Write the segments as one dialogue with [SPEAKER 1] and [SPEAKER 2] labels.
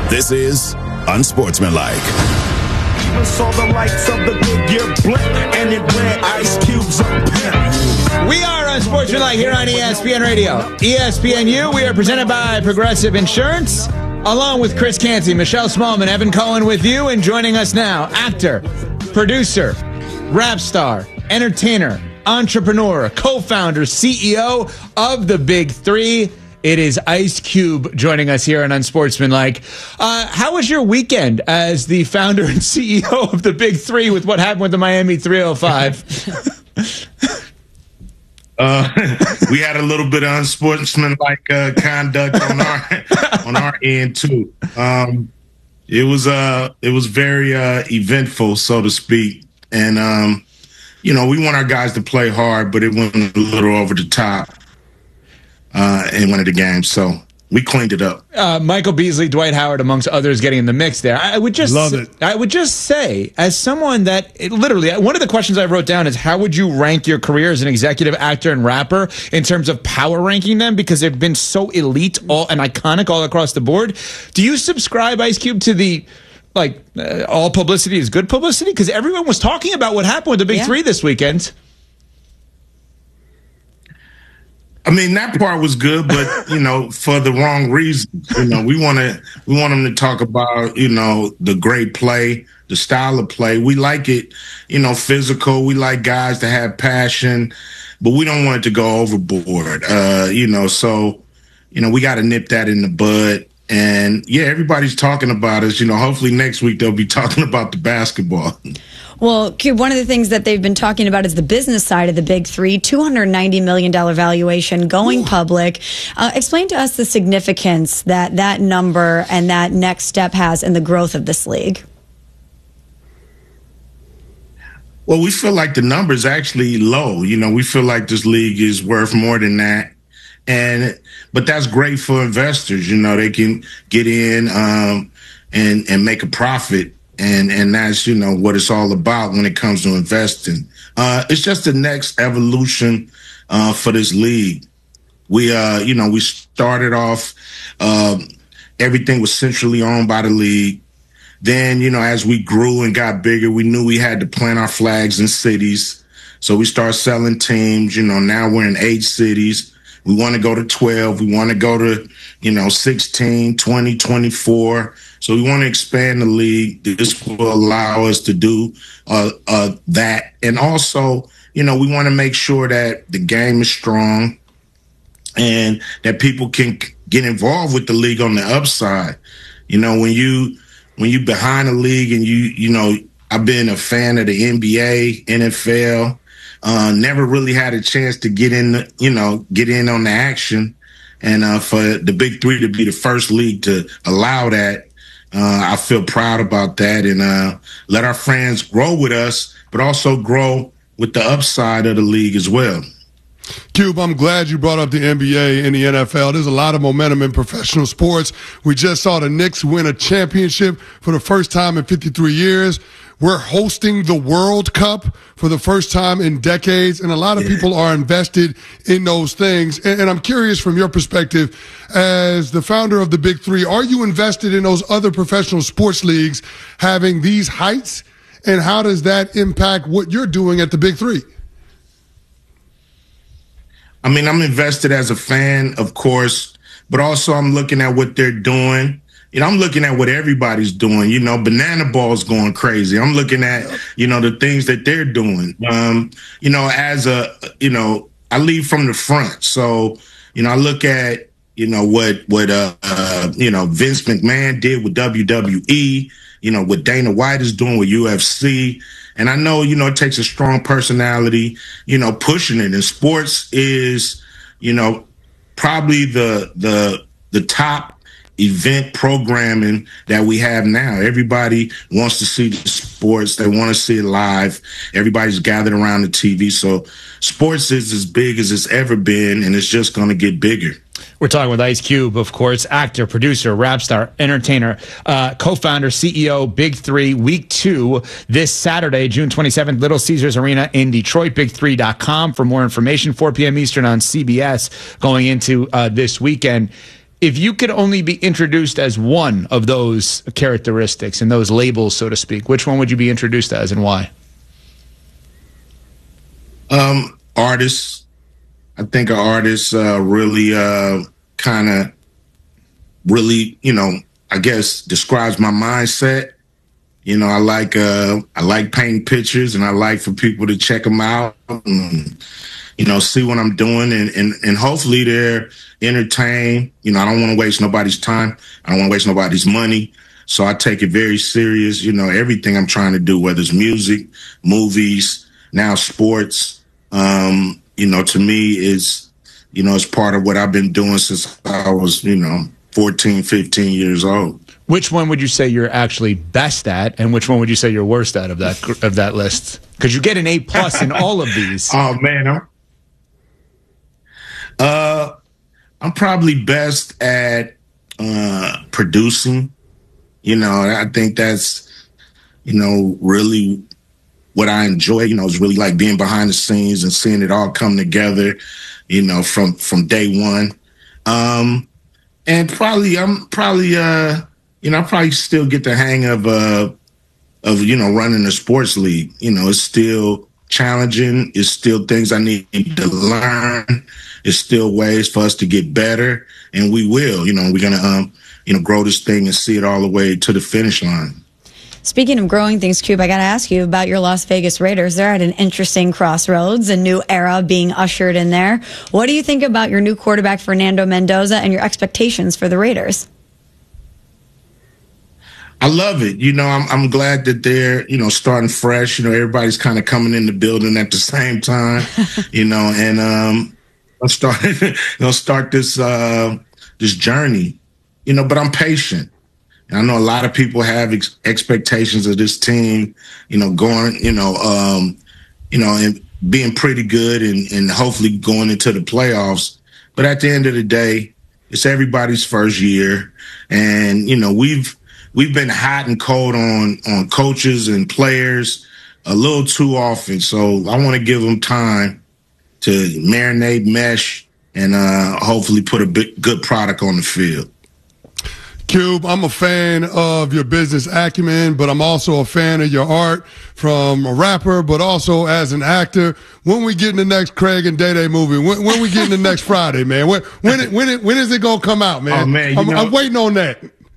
[SPEAKER 1] This is Unsportsmanlike.
[SPEAKER 2] Saw the lights of the Goodyear blip, and it ran Ice Cube's up.
[SPEAKER 3] We are Unsportsmanlike here on ESPN Radio. ESPNU, we are presented by Progressive Insurance, along with Chris Canty, Michelle Smallman, Evan Cohen with you, and joining us now, actor, producer, rap star, entertainer, entrepreneur, co-founder, CEO of the Big Three. It is Ice Cube joining us here on Unsportsmanlike. How was your weekend as the founder and CEO of the Big Three with what happened with the Miami 305?
[SPEAKER 4] We had a little bit of unsportsmanlike conduct on our end too. It was very eventful, so to speak, and we want our guys to play hard, but it went a little over the top. In one of the games, so we cleaned it up.
[SPEAKER 3] Michael Beasley, Dwight Howard, amongst others, getting in the mix there. I would just say, as someone that literally, one of the questions I wrote down is, how would you rank your career as an executive actor and rapper in terms of power ranking them, because they've been so elite and iconic all across the board? Do you subscribe, Ice Cube, to the all publicity is good publicity? Because everyone was talking about what happened with the Big Three this weekend.
[SPEAKER 4] I mean, that part was good, but, for the wrong reasons. We want them to talk about, the great play, the style of play. We like it, physical. We like guys to have passion, but we don't want it to go overboard. So, we got to nip that in the bud. And, everybody's talking about us. Hopefully next week they'll be talking about the basketball.
[SPEAKER 5] Well, Cube, one of the things that they've been talking about is the business side of the Big Three, $290 million valuation, going public. Explain to us the significance that number and that next step has in the growth of this league.
[SPEAKER 4] Well, we feel like the number is actually low. We feel like this league is worth more than that. But that's great for investors. They can get in and make a profit. And that's, what it's all about when it comes to investing. It's just the next evolution for this league. We started off, everything was centrally owned by the league. Then, as we grew and got bigger, we knew we had to plant our flags in cities. So we started selling teams. Now we're in 8 cities. We want to go to 12. We want to go to, 16, 20, 24. So we want to expand the league. This will allow us to do that. And also, we want to make sure that the game is strong and that people can get involved with the league on the upside. When you behind the league and I've been a fan of the NBA, NFL, never really had a chance to get in on the action. And for the Big Three to be the first league to allow that, I feel proud about that, and let our fans grow with us, but also grow with the upside of the league as well.
[SPEAKER 6] Cube, I'm glad you brought up the NBA and the NFL. There's a lot of momentum in professional sports. We just saw the Knicks win a championship for the first time in 53 years. We're hosting the World Cup for the first time in decades, and a lot of people are invested in those things. And I'm curious, from your perspective, as the founder of the Big Three, are you invested in those other professional sports leagues having these heights, and how does that impact what you're doing at the Big Three?
[SPEAKER 4] I mean, I'm invested as a fan, of course, but also I'm looking at what they're doing. I'm looking at what everybody's doing. Banana Ball's going crazy. I'm looking at, the things that they're doing. I lead from the front. So, I look at, what Vince McMahon did with WWE, what Dana White is doing with UFC. And I know, it takes a strong personality, pushing it. And sports is, probably the top event programming that we have now. Everybody wants to see the sports. They want to see it live. Everybody's gathered around the TV. So sports is as big as it's ever been, and it's just going to get bigger.
[SPEAKER 3] We're talking with Ice Cube, of course, actor, producer, rap star, entertainer, co-founder, CEO, Big Three, Week 2, this Saturday, June 27th, Little Caesars Arena in Detroit, big3.com for more information, 4 p.m. Eastern on CBS going into this weekend. if you could only be introduced as one of those characteristics and those labels, so to speak, which one would you be introduced as and why?
[SPEAKER 4] Artists. I think an artist really kind of really, I guess describes my mindset. I like painting pictures, and I like for people to check them out and, see what I'm doing, and hopefully they're entertained. I don't want to waste nobody's time. I don't want to waste nobody's money. So I take it very serious, everything I'm trying to do, whether it's music, movies, now sports, to me is, it's part of what I've been doing since I was, 14, 15 years old.
[SPEAKER 3] Which one would you say you're actually best at, and which one would you say you're worst at of that list? Because you get an A+ in all of these.
[SPEAKER 4] Oh man, I'm probably best at producing. I think that's really what I enjoy. Is really like being behind the scenes and seeing it all come together. From day one. And I probably still get the hang of running a sports league. It's still challenging. It's still things I need to learn. It's still ways for us to get better, and we will. We're gonna grow this thing and see it all the way to the finish line.
[SPEAKER 5] Speaking of growing things, Cube, I got to ask you about your Las Vegas Raiders. They're at an interesting crossroads, a new era being ushered in there. What do you think about your new quarterback, Fernando Mendoza, and your expectations for the Raiders?
[SPEAKER 4] I love it. I'm glad that they're, starting fresh. Everybody's kind of coming in the building at the same time, and I'll start this journey, but I'm patient. I know a lot of people have expectations of this team, going, and being pretty good and hopefully going into the playoffs. But at the end of the day, it's everybody's first year. And, we've been hot and cold on coaches and players a little too often. So I want to give them time to marinate, mesh, and hopefully put a good product on the field.
[SPEAKER 6] Cube, I'm a fan of your business acumen, but I'm also a fan of your art from a rapper, but also as an actor. When we get in the next Craig and Day Day movie? When we get in the next Friday, man? When is it gonna come out, man?
[SPEAKER 4] Oh man,
[SPEAKER 6] I'm waiting on that.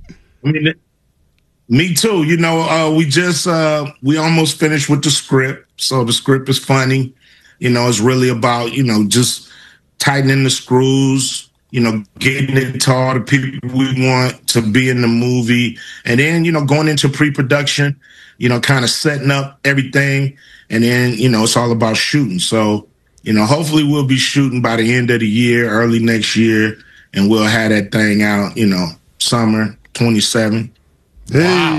[SPEAKER 4] Me too. We almost finished with the script, so the script is funny. It's really about just tightening the screws. Getting it to all the people we want to be in the movie. And then, going into pre-production, kind of setting up everything. And then, it's all about shooting. So, hopefully we'll be shooting by the end of the year, early next year, and we'll have that thing out, summer 27.
[SPEAKER 3] Wow.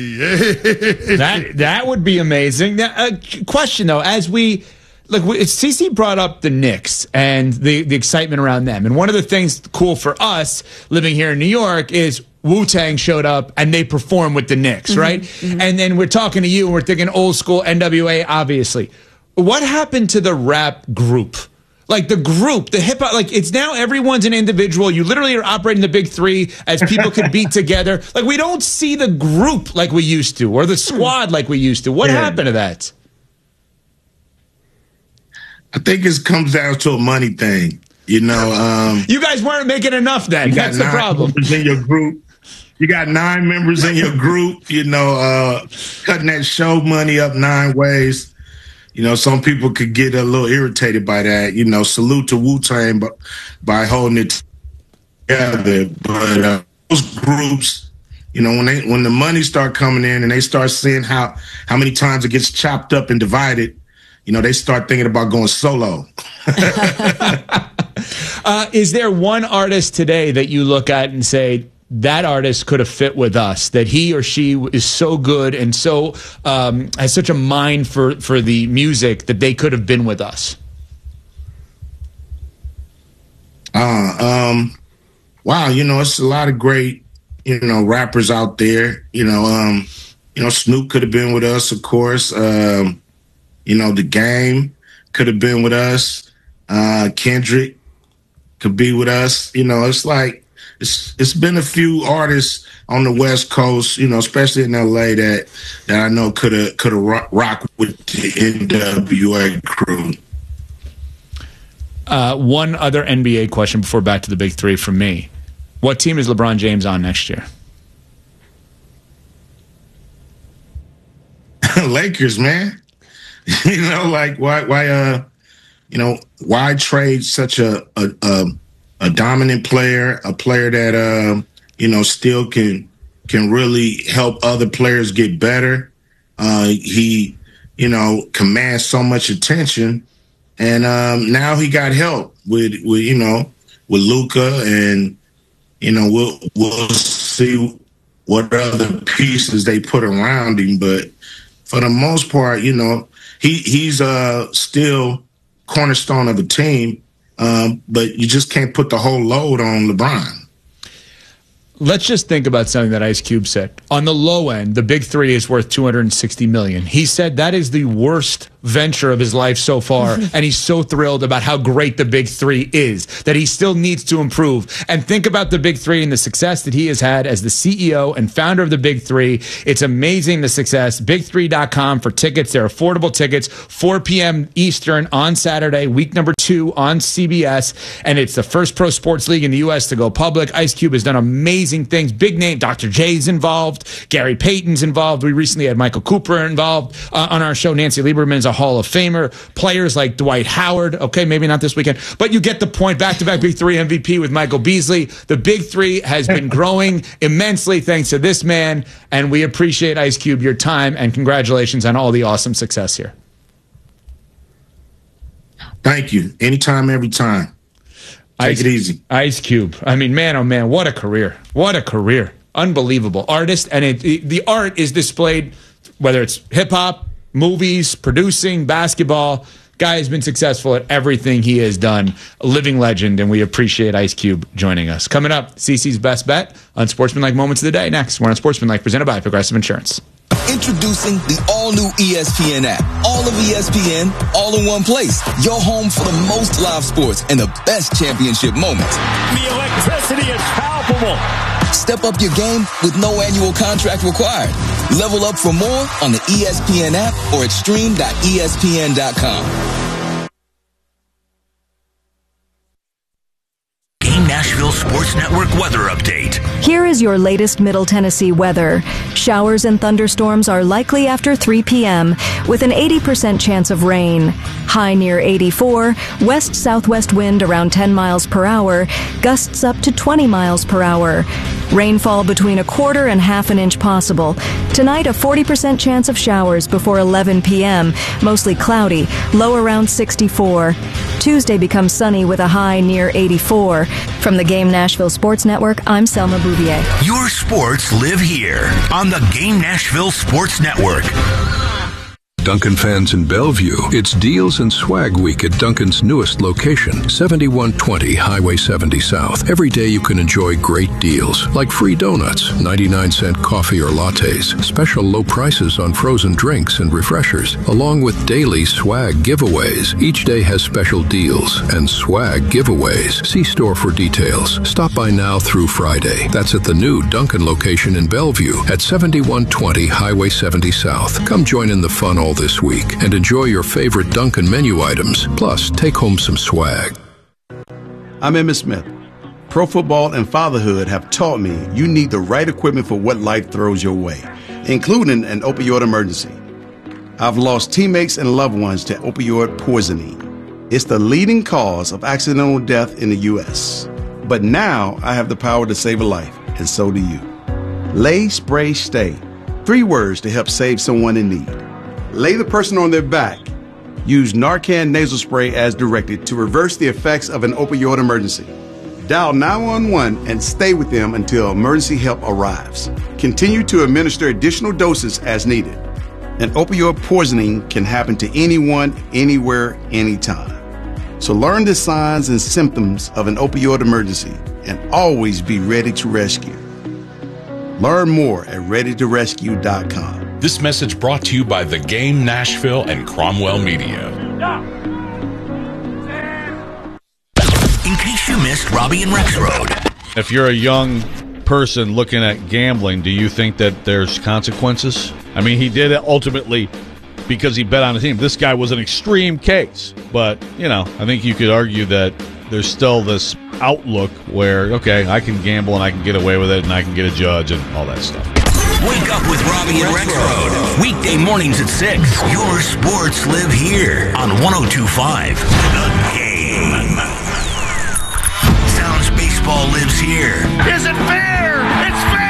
[SPEAKER 3] That would be amazing. Now, question, though, as we... Look, CC brought up the Knicks and the excitement around them. And one of the things cool for us living here in New York is Wu-Tang showed up and they performed with the Knicks, right? Mm-hmm. And then we're talking to you and we're thinking old school NWA, obviously. What happened to the rap group? Like the group, the hip hop, like it's now everyone's an individual. You literally are operating the big three as people could be together. Like we don't see the group like we used to or the squad like we used to. What happened to that?
[SPEAKER 4] I think it comes down to a money thing, you
[SPEAKER 3] guys weren't making enough then. That's the problem.
[SPEAKER 4] In your group. You got 9 members in your group, cutting that show money up 9 ways. Some people could get a little irritated by that. Salute to Wu-Tang by holding it together. But those groups, when the money start coming in and they start seeing how many times it gets chopped up and divided, they start thinking about going solo.
[SPEAKER 3] Is there one artist today that you look at and say, that artist could have fit with us, that he or she is so good and so has such a mind for the music that they could have been with us?
[SPEAKER 4] Wow, it's a lot of great, rappers out there. Snoop could have been with us, of course. The Game could have been with us. Kendrick could be with us. It's like it's been a few artists on the West Coast, especially in LA that I know could have rocked with the NWA crew.
[SPEAKER 3] One other NBA question before back to the big three from me. What team is LeBron James on next year?
[SPEAKER 4] Lakers, man. Why trade such a dominant player, a player that still can really help other players get better. He commands so much attention, and now he got help with Luka, and we'll see what other pieces they put around him, but for the most part, he's still cornerstone of the team, but you just can't put the whole load on LeBron.
[SPEAKER 3] Let's just think about something that Ice Cube said. On the low end, the big three is worth $260 million. He said that is the worst venture of his life so far, and he's so thrilled about how great the big three is, that he still needs to improve. And think about the big three and the success that he has had as the CEO and founder of the big three. It's amazing, the success. Big3.com for tickets. They're affordable tickets, 4 p.m. Eastern on Saturday, week number 2 on CBS, and it's the first pro sports league in the U.S. to go public. Ice Cube has done amazing things. Big name, Dr. J's involved, Gary Payton's involved. We recently had Michael Cooper involved on our show. Nancy Lieberman is a Hall of Famer. Players like Dwight Howard. Okay, maybe not this weekend, but you get the point. Back-to-back Big Three MVP with Michael Beasley. The Big Three has been growing immensely thanks to this man, and we appreciate, Ice Cube, your time, and congratulations on all the awesome success here.
[SPEAKER 4] Thank you. Anytime, every time. Take it easy.
[SPEAKER 3] Ice Cube. I mean, man, oh man, what a career. What a career. Unbelievable. Artist, and the art is displayed, whether it's hip-hop, movies, producing, basketball. Guy has been successful at everything he has done. A living legend, and we appreciate Ice Cube joining us. Coming up, CC's Best Bet on Sportsmanlike Moments of the Day. Next, we're on Sportsmanlike, presented by Progressive Insurance.
[SPEAKER 7] Introducing the all-new ESPN app. All of ESPN, all in one place. Your home for the most live sports and the best championship moments.
[SPEAKER 2] The electricity is palpable.
[SPEAKER 7] Step up your game with no annual contract required. Level up for more on the ESPN app or at stream.espn.com.
[SPEAKER 8] Nashville Sports Network weather update.
[SPEAKER 9] Here is your latest Middle Tennessee weather. Showers and thunderstorms are likely after 3 p.m. with an 80% chance of rain. High near 84, west-southwest wind around 10 miles per hour, gusts up to 20 miles per hour. Rainfall between 1/4 and 1/2 inch possible. Tonight, a 40% chance of showers before 11 p.m., mostly cloudy, low around 64. Tuesday becomes sunny with a high near 84. From the Game Nashville Sports Network, I'm Selma Bouvier.
[SPEAKER 8] Your sports live here on the Game Nashville Sports Network.
[SPEAKER 10] Dunkin' fans in Bellevue, it's Deals and Swag Week at Dunkin's newest location, 7120 Highway 70 South. Every day you can enjoy great deals, like free donuts, 99-cent coffee or lattes, special low prices on frozen drinks and refreshers, along with daily swag giveaways. Each day has special deals and swag giveaways. See store for details. Stop by now through Friday. That's at the new Dunkin' location in Bellevue at 7120 Highway 70 South. Come join in the fun all this week and enjoy your favorite Dunkin' menu items. Plus, take home some swag.
[SPEAKER 11] I'm Emmitt Smith. Pro football and fatherhood have taught me you need the right equipment for what life throws your way, including an opioid emergency. I've lost teammates and loved ones to opioid poisoning. It's the leading cause of accidental death in the U.S. But now I have the power to save a life, and so do you. Lay, Spray, Stay. 3 words to help save someone in need. Lay the person on their back. Use Narcan nasal spray as directed to reverse the effects of an opioid emergency. Dial 911 and stay with them until emergency help arrives. Continue to administer additional doses as needed. An opioid poisoning can happen to anyone, anywhere, anytime. So learn the signs and symptoms of an opioid emergency and always be ready to rescue. Learn more at readytorescue.com.
[SPEAKER 12] This message brought to you by The Game Nashville and Cromwell Media.
[SPEAKER 8] In case you missed Robbie and Rex Road,
[SPEAKER 13] If you're a young person looking at gambling, do you think that there's consequences? I mean, he did it ultimately because he bet on the team. This guy was an extreme case. But, I think you could argue that there's still this outlook where, okay, I can gamble and I can get away with it and I can get a judge and all that stuff.
[SPEAKER 8] Wake up with Robbie and Rexroad. Weekday mornings at 6. Your sports live here on 102.5 The Game. Sounds baseball lives here.
[SPEAKER 2] Is it fair? It's fair!